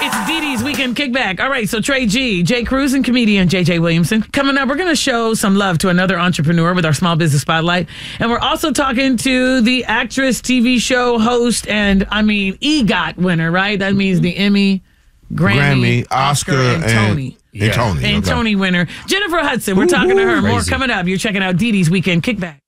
It's Dee Dee's Weekend Kickback. All right, so Trey G, Jay Cruz, and comedian JJ Williamson. Coming up, we're going to show some love to another entrepreneur with our Small Business Spotlight. And we're also talking to the actress, TV show host, and EGOT winner, right? That means the Emmy, Grammy, Oscar, and Tony. And Tony. And Tony winner. Jennifer Hudson. We're talking to her. More coming up. You're checking out Dee Dee's Weekend Kickback.